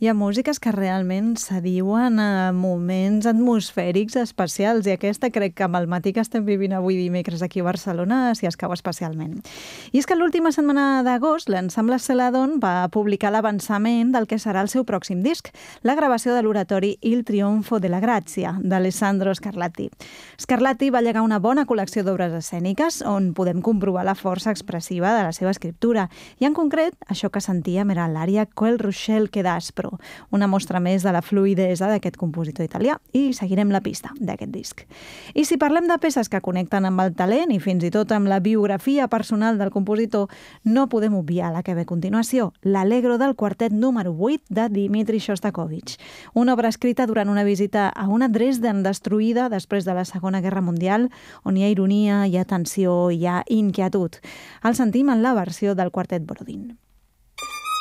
Hi ha músiques que realment s'adiuen a moments atmosfèrics especials i aquesta crec que amb el matí que estem vivint avui dimecres aquí a Barcelona s'hi escau especialment. I és que l'última setmana d'agost l'ensemble Celadon va publicar l'avançament del que serà el seu pròxim disc, la gravació de l'oratori Il Trionfo della Grazia, d'Alessandro Scarlatti. Scarlatti va llegar una bona col·lecció d'obres escèniques on podem comprovar la força expressiva de la seva escriptura i, en concret, això que sentíem era l'ària Quel Ruscel che d'aspro, una mostra més de la fluïdesa d'aquest compositor italià i seguirem la pista d'aquest disc. I si parlem de peces que connecten amb el talent i fins i tot amb la biografia personal del compositor, no podem obviar la que ve a continuació, l'Allegro del quartet número 8 de Dmitri Shostakovich, una obra escrita durant una visita a una Dresden destruïda després de la Segona Guerra Mundial, on hi ha ironia, hi ha tensió, hi ha inquietud. El sentim en la versió del quartet Borodin.